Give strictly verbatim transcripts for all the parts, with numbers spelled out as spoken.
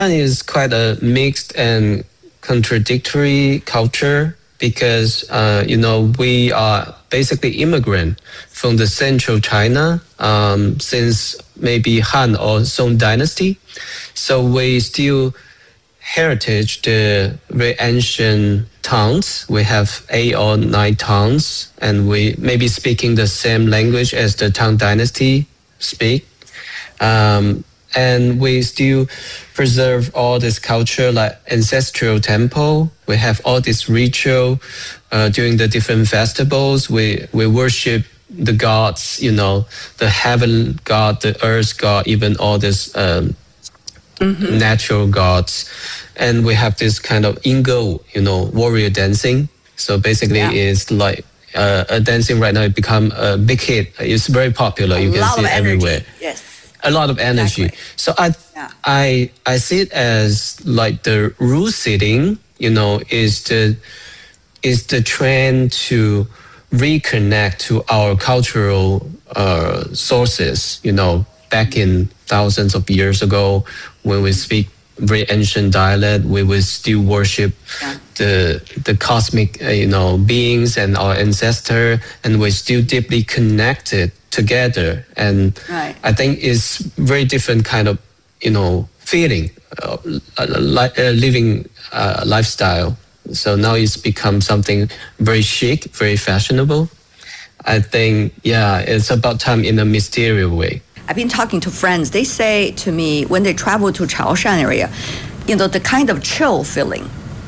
is quite a mixed and contradictory culture because uh, you know we are basically immigrant from the central China um, since maybe Han or Song dynasty, so we still heritage the very ancient tongues. We have eight or nine tongues, and we maybe speaking the same language as the Tang dynasty speak. Um, and we still preserve all this culture like ancestral temple. We have all this ritual uh, during the different festivals. We we worship the gods, you know, the heaven god, the earth god, even all this um, mm-hmm. natural gods. And we have this kind of Ingo, you know, warrior dancing. So basically, yeah. it's like uh, a dancing right now. It become a big hit. It's very popular. A you can see it everywhere. Yes. A lot of energy. Exactly. So I, yeah. I, I see it as like the rule setting. You know, is the is the trend to reconnect to our cultural uh, sources. You know, back in thousands of years ago, when we speak very ancient dialect, we would still worship yeah. the the cosmic, uh, you know, beings and our ancestor, and we're still deeply connected together. And right. I think it's very different kind of, you know, feeling, uh, like uh, living uh, lifestyle. So now it's become something very chic, very fashionable. I think, yeah, it's about time in a mysterious way. I've been talking to friends. They say to me when they travel to Chaoshan area, you know, the kind of chill feeling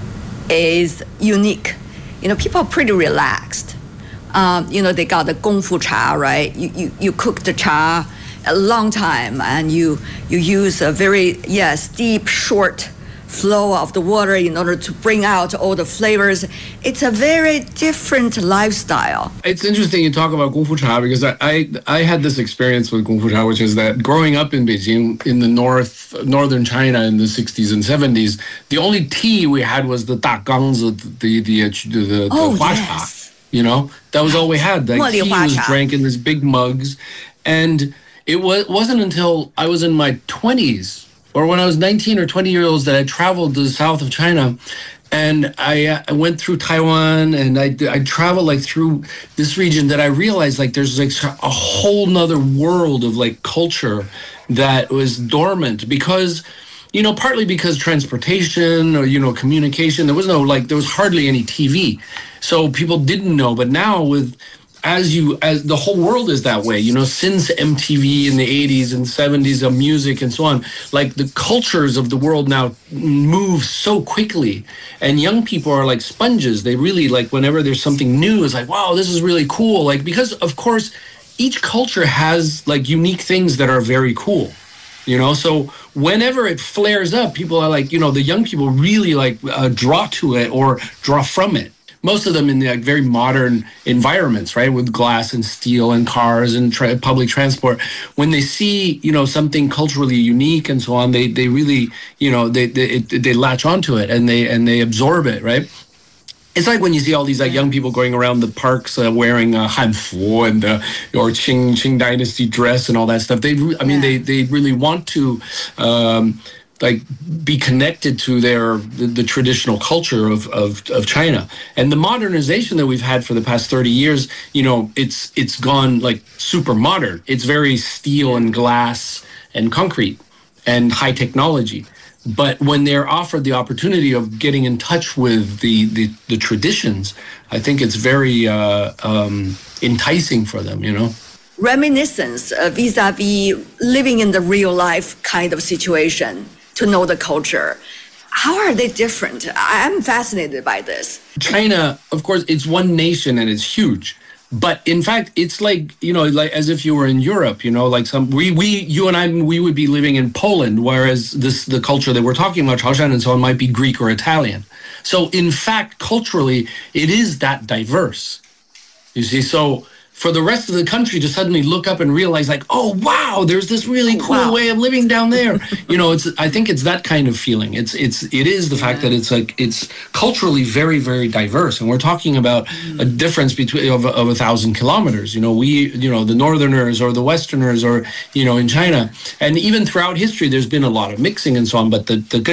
is unique. You know, people are pretty relaxed. Um, you know, they got the gongfu cha, right? You, you you cook the cha a long time, and you you use a very yes deep short flow of the water in order to bring out all the flavors. It's a very different lifestyle. It's interesting you talk about Gongfu Cha because I, I I had this experience with Gongfu Cha, which is that growing up in Beijing, in the north northern China in the sixties and seventies, the only tea we had was the da gangs, the the the the, the, oh, the hua yes. cha. You know, that was all we had. The tea was drank in these big mugs, and it was wasn't until I was in my twenties or when I was nineteen or twenty years old that I traveled to the south of China, and I, uh, I went through Taiwan, and I, I traveled like through this region that I realized like there's like a whole nother world of like culture that was dormant because, you know, partly because transportation or, you know, communication, there was no like, there was hardly any T V. So people didn't know, but now with as you as the whole world is that way, you know, since M T V in the eighties and seventies of music and so on, like the cultures of the world now move so quickly, and young people are like sponges. They really like whenever there's something new, it's like, wow, this is really cool. Like, because of course each culture has like unique things that are very cool, you know, so whenever it flares up, people are like, you know, the young people really like uh, draw to it or draw from it. Most of them in the like, very modern environments, right, with glass and steel and cars and tra- public transport. When they see, you know, something culturally unique and so on, they they really, you know, they they, it, they latch onto it and they and they absorb it, right? It's like when you see all these like young people going around the parks uh, wearing uh, hanfu and uh, or Qing Qing Dynasty dress and all that stuff. They, I mean, they they really want to. Um, like be connected to their the, the traditional culture of, of of China. And the modernization that we've had for the past thirty years, you know, it's it's gone like super modern. It's very steel and glass and concrete and high technology. But when they're offered the opportunity of getting in touch with the the, the traditions, I think it's very uh, um, enticing for them, you know. Reminiscence uh, vis-a-vis living in the real life kind of situation. To know the culture. How are they different? I'm fascinated by this. China, of course, it's one nation and it's huge. But in fact, it's like, you know, like as if you were in Europe, you know, like some, we, we, you and I, we would be living in Poland, whereas this, the culture that we're talking about, Chaoshan and so on, might be Greek or Italian. So in fact, culturally, it is that diverse. You see, so for the rest of the country to suddenly look up and realize, like, oh wow, there's this really cool wow. way of living down there. You know, it's I think it's that kind of feeling. It's it's it is the yeah. fact that it's like it's culturally very very diverse, and we're talking about mm. a difference between of, of a thousand kilometers. You know, we you know the Northerners or the Westerners or you know in China, and even throughout history, there's been a lot of mixing and so on. But the the